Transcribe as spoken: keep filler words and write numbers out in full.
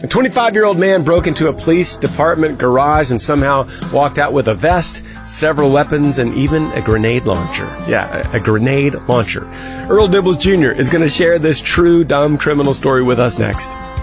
A twenty-five-year-old man broke into a police department garage and somehow walked out with a vest, several weapons, and even a grenade launcher. Yeah, a, a grenade launcher. Earl Dibbles Junior is going to share this true dumb criminal story with us next.